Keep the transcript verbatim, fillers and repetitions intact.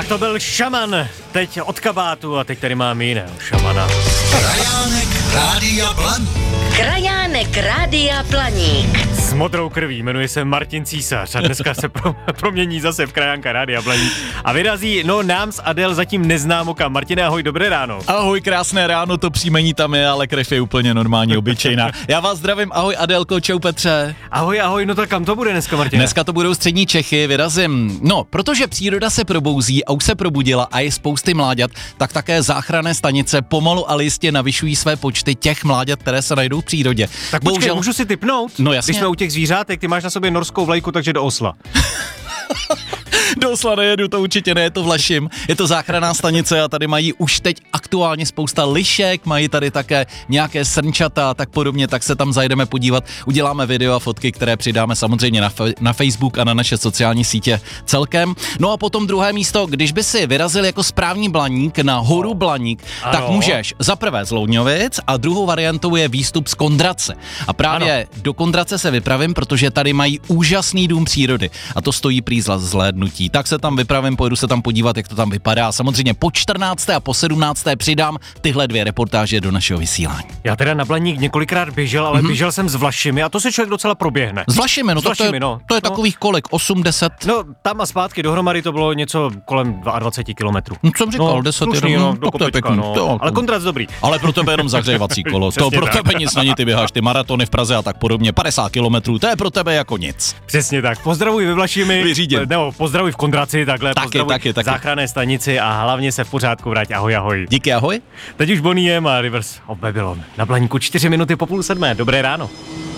to byl Šaman, teď od kabátu a teď tady mám jiného šamana. Krajánek Rádia Blaník. Krajánek Rádia Blaník. S modrou krví, jmenuje se Martin Císař a dneska se pro, promění zase v Krajánka Rádia Blaník a vyrazí, no nám s Adel zatím neznámo kam. Martine, ahoj, dobré ráno. Ahoj, krásné ráno, to příjmení tam je, ale krev je úplně normální, obyčejná. Já vás zdravím, ahoj Adelko, čau Petře. Ahoj, ahoj, no tak kam to bude dneska, Martine? Dneska to budou střední Čechy, vyrazím. No, protože příroda se probouzí a už se probudila a je spousty mláďat, tak také záchranné stanice pomalu ale jistě navyšují své počty těch mláďat, které se najdou v přírodě. Tak počkej, Bohužel... můžu si tipnout? No jasně. Když jsme u těch zvířátek, ty máš na sobě norskou vlajku, takže do Osla. Do Osla nejedu, to určitě ne, je to Vlašim, je to záchranná stanice a tady mají už teď aktuálně spousta lišek, mají tady také nějaké srnčata a tak podobně, tak se tam zajdeme podívat, uděláme video a fotky, které přidáme samozřejmě na, fe- na Facebook a na naše sociální sítě celkem. No a potom druhé místo, když by si vyrazil jako správní Blaník na horu Blaník, ano. tak můžeš za prvé z Loudňovic a druhou variantou je výstup z Kondrace. A právě ano. do Kondrace se vypravím, protože tady mají úžasný dům přírody a to stojí prý za zhlédnutí. Tak se tam vypravím, pojedu se tam podívat, jak to tam vypadá. Samozřejmě po čtrnácté a po sedmnácté přidám tyhle dvě reportáže do našeho vysílání. Já teda na Blaník několikrát běžel, ale mm-hmm. běžel jsem s Vlašimi a to se člověk docela proběhne. S Vlašimi, no, s Vlašimi, to, je, no. to je takových kolik, osm deset? No, tam a zpátky dohromady to bylo něco kolem dvacet dva kilometrů. No, co jsem říkal, no, deset slušný, jenom, no, do to je kopečka, pěkný, no. to, Ale kontrast dobrý. Ale pro tebe jenom zahřejvací kolo, to pro tebe nic není, ty běháš ty maratony v Praze a tak podobně, padesát kilometrů, to je pro tebe jako nic. Přesně tak, pozdravuj ve Vlašimi, Vyřídím. nebo pozdravuj v Kondraci, takhle, taky, pozdravuj taky, taky. záchranné stanici a hlavně se v pořádku vrať, ahoj, ahoj. Díky, ahoj. Teď už Bonnie M a Rivers of Babylon. Na Blaníku čtyři minuty po půl sedmé, dobré ráno.